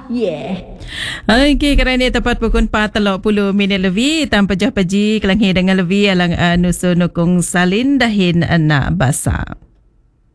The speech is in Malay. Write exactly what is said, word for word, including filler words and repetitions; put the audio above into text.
Yeah. Okey, kerana tepat pukul empat tiga puluh minit lebih tanpa jah paji kelanghi dengan lebih alang uh, nusu nukung salin dahin anak basa.